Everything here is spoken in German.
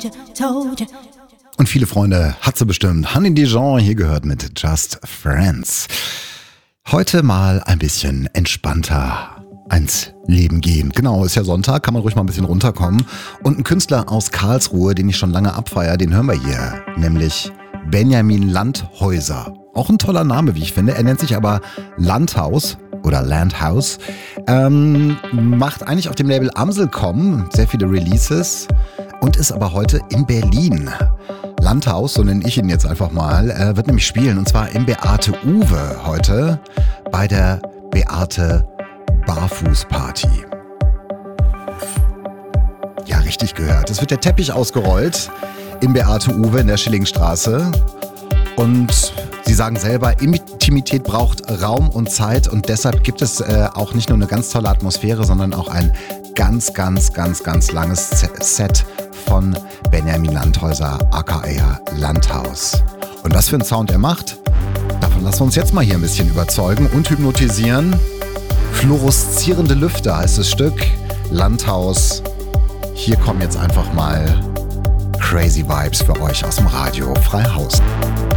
Und viele Freunde hat sie bestimmt. Honey Dijon hier gehört mit Just Friends. Heute mal ein bisschen entspannter ans Leben gehen. Genau, ist ja Sonntag, kann man ruhig mal ein bisschen runterkommen. Und ein Künstler aus Karlsruhe, den ich schon lange abfeiere, den hören wir hier. Nämlich Benjamin Landhäuser. Auch ein toller Name, wie ich finde. Er nennt sich aber Landhaus oder Landhaus. Macht eigentlich auf dem Label Amselcom sehr viele Releases und ist aber heute in Berlin. Landhaus, so nenne ich ihn jetzt einfach mal, wird nämlich spielen. Und zwar im Beate Uwe heute bei der Beate Barfußparty. Ja, richtig gehört. Es wird der Teppich ausgerollt im Beate Uwe in der Schillingstraße. Und sie sagen selber, Intimität braucht Raum und Zeit. Und deshalb gibt es auch nicht nur eine ganz tolle Atmosphäre, sondern auch ein ganz langes Set von Benjamin Landhäuser, aka Landhaus. Und was für einen Sound er macht, davon lassen wir uns jetzt mal hier ein bisschen überzeugen und hypnotisieren. Fluoreszierende Lüfte heißt das Stück. Landhaus. Hier kommen jetzt einfach mal crazy Vibes für euch aus dem Radio Freihausen.